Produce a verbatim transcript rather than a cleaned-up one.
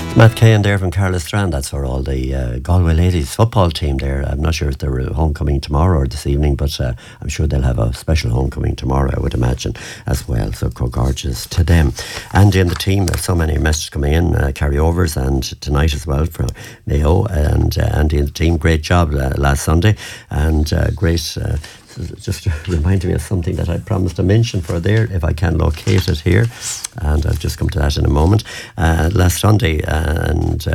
Matt Cahan there from Carla Strand. That's for all the uh, Galway ladies football team there. I'm not sure if they're homecoming tomorrow or this evening, but uh, I'm sure they'll have a special homecoming tomorrow, I would imagine, as well. So congratulations to them. And in the team, there's so many messages coming in, uh, carryovers, and tonight as well from Mayo and uh, Andy and the team. Great job uh, last Sunday, and uh, great. Uh, just reminded me of something that I promised to mention for there, if I can locate it here, and I'll just come to that in a moment. Uh, last Sunday, and uh,